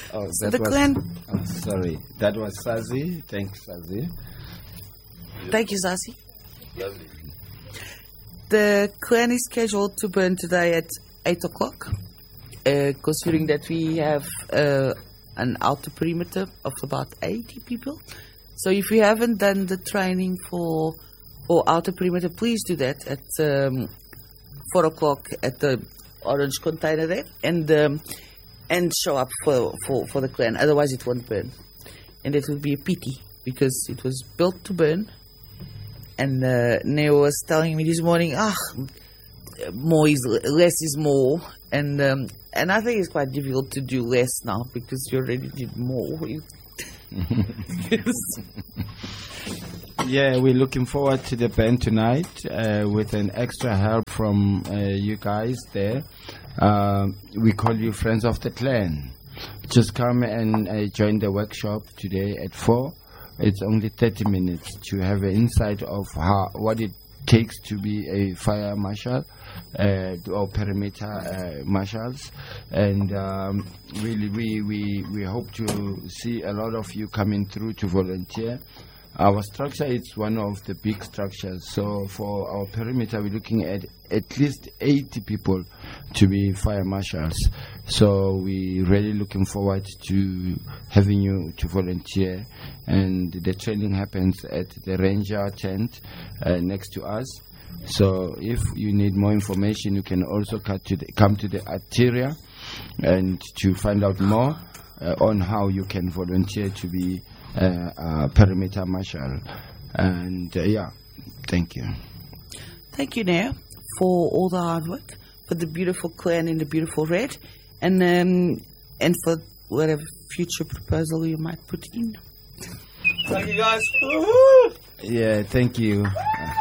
Oh, So the clan. Oh, sorry, that was Sazi. Thanks, Sazi. Thank you, Zazi. The clan is scheduled to burn today at 8 o'clock. Considering that we have an outer perimeter of about 80 people. So if you haven't done the training for outer perimeter, please do that at 4 o'clock at the orange container there, and show up for the clan. Otherwise, it won't burn, and it would be a pity because it was built to burn. And Neo was telling me this morning, less is more, and I think it's quite difficult to do less now because you already did more. Yeah, we're looking forward to the band tonight with an extra help from you guys there. We call you Friends of the Clan. Just come and join the workshop today at 4. It's only 30 minutes to have an insight of what it takes to be a fire marshal or perimeter marshals, and really we hope to see a lot of you coming through to volunteer. Our structure is one of the big structures, so for our perimeter we're looking at least 80 people to be fire marshals. So we're really looking forward to having you to volunteer, and the training happens at the ranger tent next to us. So if you need more information, you can also come to the Arteria and to find out more on how you can volunteer to be a perimeter marshal. And thank you. Thank you, Neo, for all the hard work, for the beautiful clan in the beautiful red, and for whatever future proposal you might put in. Thank you, guys. Yeah, thank you.